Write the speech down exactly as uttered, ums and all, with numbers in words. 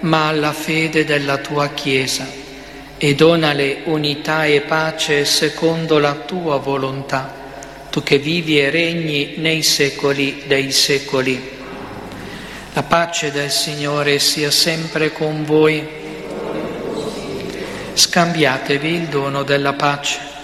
ma alla fede della tua Chiesa, e donale unità e pace secondo la tua volontà, tu che vivi e regni nei secoli dei secoli. La pace del Signore sia sempre con voi. Scambiatevi il dono della pace.